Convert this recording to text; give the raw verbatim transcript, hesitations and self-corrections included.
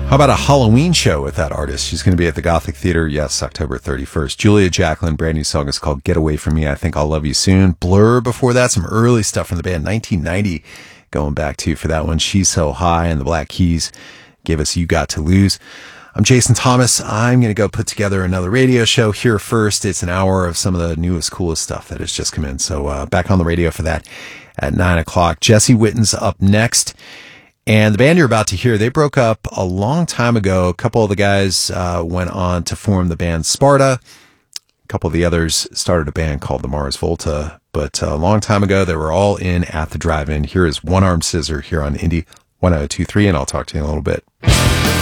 How about a Halloween show with that artist? She's going to be at the Gothic Theater, yes, October thirty-first. Julia Jacklin, brand new song is called Get Away From Me, I Think I'll Love You Soon. Blur before that, some early stuff from the band, nineteen ninety, going back to for that one. She's So High, and the Black Keys gave us You Got to Lose. I'm Jason Thomas. I'm going to go put together another radio show here first. It's an hour of some of the newest, coolest stuff that has just come in. So uh, back on the radio for that at nine o'clock. Jesse Witten's up next. And the band you're about to hear, they broke up a long time ago. A couple of the guys uh, went on to form the band Sparta. A couple of the others started a band called the Mars Volta. But a long time ago, they were all in at the drive-in. Here is One Armed Scissor here on Indie one oh two three, and I'll talk to you in a little bit.